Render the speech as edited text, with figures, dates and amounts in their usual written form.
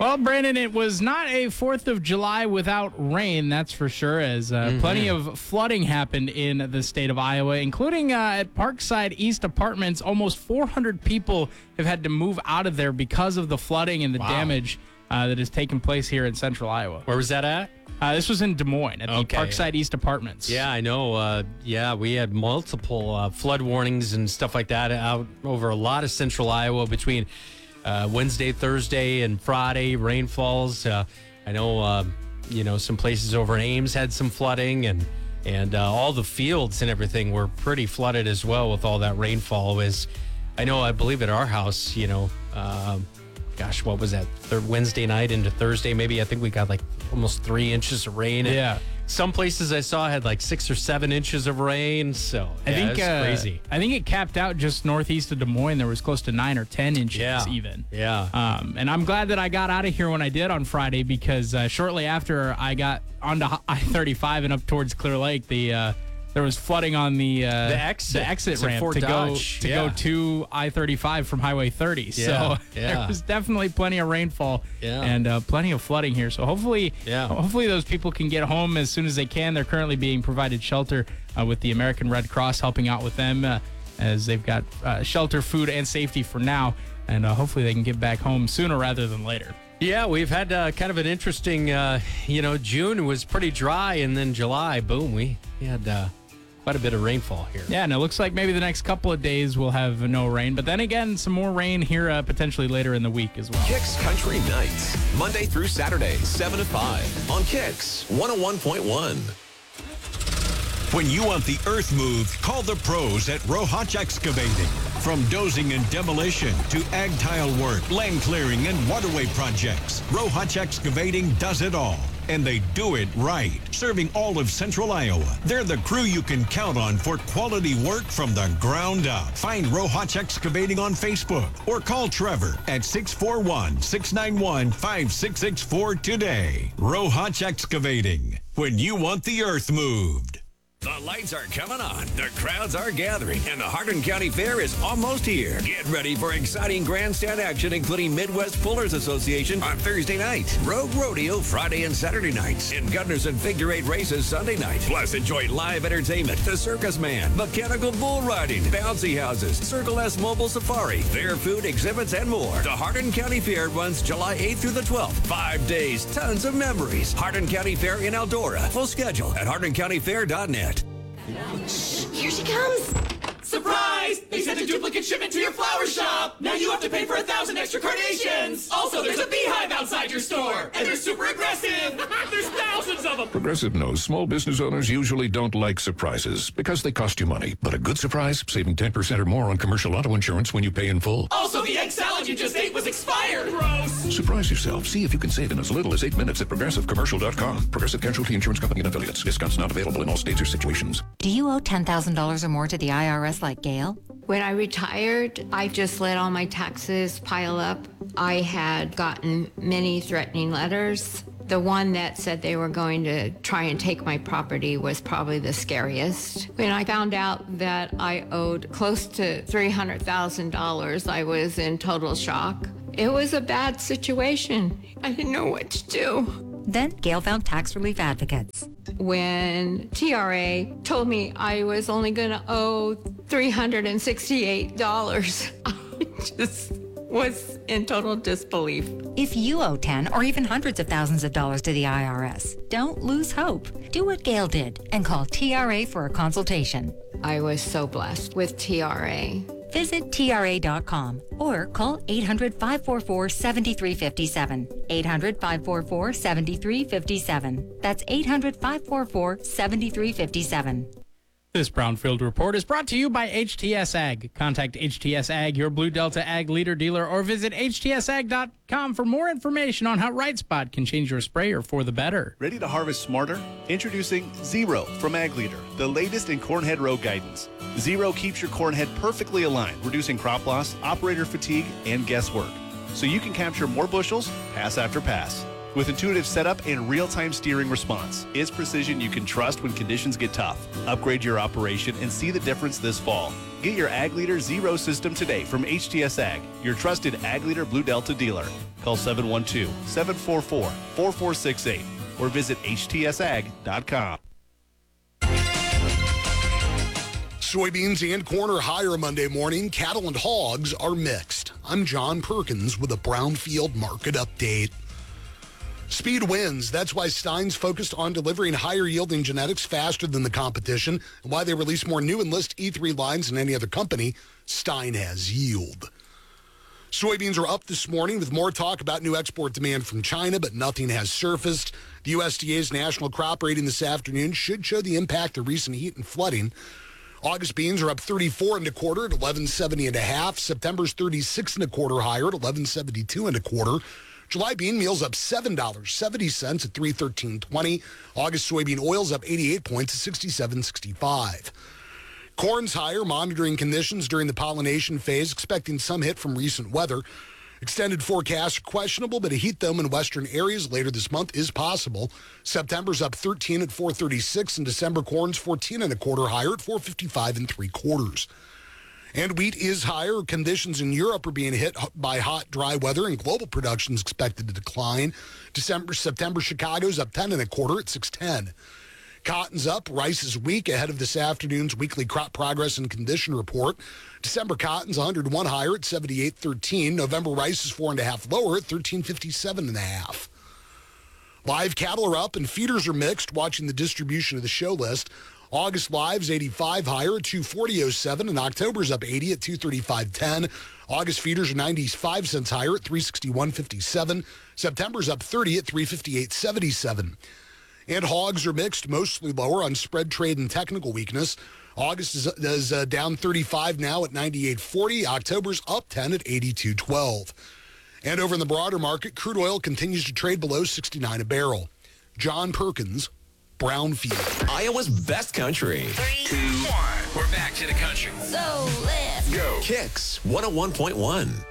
Well, Brandon, it was not a 4th of July without rain, that's for sure, as plenty of flooding happened in the state of Iowa, including at Parkside East Apartments. Almost 400 people have had to move out of there because of the flooding and the damage that has taken place here in central Iowa. Where was that at? This was in Des Moines at the Parkside East Apartments. Yeah, I know. We had multiple flood warnings and stuff like that out over a lot of central Iowa between Wednesday, Thursday, and Friday. Rainfalls. I know, some places over in Ames had some flooding, and all the fields and everything were pretty flooded as well with all that rainfall. I believe at our house, what was that? Wednesday night into Thursday, maybe. I think we got like almost 3 inches of rain. Yeah. Some places I saw had like 6 or 7 inches of rain. So I think it's crazy. I think it capped out just northeast of Des Moines. There was close to 9 or 10 inches even. Yeah. And I'm glad that I got out of here when I did on Friday, because shortly after I got onto I-35 and up towards Clear Lake, there was flooding on the exit ramp to go to I-35 from Highway 30. So there was definitely plenty of rainfall and plenty of flooding here. So hopefully those people can get home as soon as they can. They're currently being provided shelter with the American Red Cross helping out with them as they've got shelter, food, and safety for now. And hopefully they can get back home sooner rather than later. Yeah, we've had kind of an interesting, June was pretty dry, and then July, boom, we had quite a bit of rainfall here. Yeah, and it looks like maybe the next couple of days we'll have no rain. But then again, some more rain here potentially later in the week as well. Kicks Country Nights, Monday through Saturday, 7 to 5 on Kicks 101.1. When you want the earth moved, call the pros at Rohach Excavating. From dozing and demolition to ag tile work, land clearing, and waterway projects, Rohach Excavating does it all. And they do it right, serving all of central Iowa. They're the crew you can count on for quality work from the ground up. Find Rohach Excavating on Facebook or call Trevor at 641-691-5664 today. Rohach Excavating, when you want the earth moved. The lights are coming on, the crowds are gathering, and the Hardin County Fair is almost here. Get ready for exciting grandstand action, including Midwest Pullers Association on Thursday night, Rogue Rodeo Friday and Saturday nights, and Gunners and Figure 8 races Sunday night. Plus, enjoy live entertainment, the Circus Man, mechanical bull riding, bouncy houses, Circle S Mobile Safari, fair food, exhibits, and more. The Hardin County Fair runs July 8th through the 12th. 5 days, tons of memories. Hardin County Fair in Eldora. Full schedule at hardincountyfair.net. Here she comes. Surprise! They sent a duplicate shipment to your flower shop! Now you have to pay for 1,000 extra carnations! Also, there's a beehive outside your store! And they're super aggressive! There's thousands of them! Progressive knows small business owners usually don't like surprises because they cost you money. But a good surprise, saving 10% or more on commercial auto insurance when you pay in full. Also, the egg salad you just ate was expired! Gross! Surprise yourself. See if you can save in as little as 8 minutes at ProgressiveCommercial.com. Progressive Casualty Insurance Company and Affiliates. Discounts not available in all states or situations. Do you owe $10,000 or more to the IRS like Gail? When I retired, I just let all my taxes pile up. I had gotten many threatening letters. The one that said they were going to try and take my property was probably the scariest. When I found out that I owed close to $300,000, I was in total shock. It was a bad situation. I didn't know what to do. Then Gail found tax relief advocates. When TRA told me I was only going to owe $368, I just was in total disbelief. If you owe 10 or even hundreds of thousands of dollars to the IRS, don't lose hope. Do what Gail did and call TRA for a consultation. I was so blessed with TRA. Visit TRA.com or call 800-544-7357. 800-544-7357. That's 800-544-7357. This Brownfield Report is brought to you by HTS Ag. Contact HTS Ag, your Blue Delta Ag leader dealer, or visit htsag.com for more information on how Right Spot can change your sprayer for the better. Ready to harvest smarter? Introducing Zero from Ag Leader, the latest in corn head row guidance. Zero keeps your corn head perfectly aligned, reducing crop loss, operator fatigue, and guesswork, so you can capture more bushels, pass after pass. With intuitive setup and real-time steering response, it's precision you can trust when conditions get tough. Upgrade your operation and see the difference this fall. Get your Ag Leader Zero system today from HTS Ag, your trusted Ag Leader Blue Delta dealer. Call 712-744-4468 or visit htsag.com. Soybeans and corn are higher Monday morning. Cattle and hogs are mixed. I'm John Perkins with a Brownfield market update. Speed wins. That's why Stein's focused on delivering higher yielding genetics faster than the competition, and why they release more new Enlist E3 lines than any other company. Stein has yield. Soybeans are up this morning with more talk about new export demand from China, but nothing has surfaced. The USDA's national crop rating this afternoon should show the impact of recent heat and flooding. August beans are up 34 and a quarter at 11.70 and a half. September's 36 and a quarter higher at 11.72 and a quarter. July bean meal's up $7.70 at 313.20. August soybean oil's up 88 points at 67.65. Corn's higher, monitoring conditions during the pollination phase, expecting some hit from recent weather. Extended forecasts are questionable, but a heat dome in western areas later this month is possible. September's up 13 at 436, and December corn's 14 and a quarter higher at 455 and 3/4. And wheat is higher. Conditions in Europe are being hit by hot, dry weather, and global production is expected to decline. September, Chicago's up 10 and a quarter at 610. Cotton's up. Rice is weak ahead of this afternoon's weekly crop progress and condition report. December cotton's 101 higher at 78.13. November rice is 4.5 lower at 13.57.5. Live cattle are up and feeders are mixed, watching the distribution of the show list. August live's 85 higher at 240.07, and October's up 80 at 235.10. August feeders are 95 cents higher at 361.57. September's up 30 at 358.77. And hogs are mixed, mostly lower on spread trade and technical weakness. August is down 35 now at 98.40. October's up 10 at 82.12. And over in the broader market, crude oil continues to trade below 69 a barrel. John Perkins, Brownfield. Iowa's best country. 3, 2, 1. We're back to the country. So let's Go. Kicks 101.1.